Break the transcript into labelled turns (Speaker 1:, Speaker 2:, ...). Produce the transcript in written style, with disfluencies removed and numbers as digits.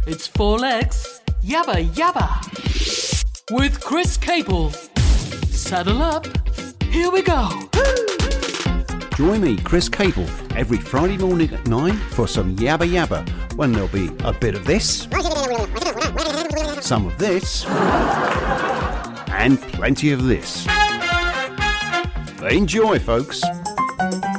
Speaker 1: It's 4 legs, yabba yabba. With Chris Cable. Saddle up, here we go.
Speaker 2: Join me, Chris Cable, every Friday morning at 9 for some yabba yabba, when there'll be a bit of this, some of this, and plenty of this. Enjoy, folks.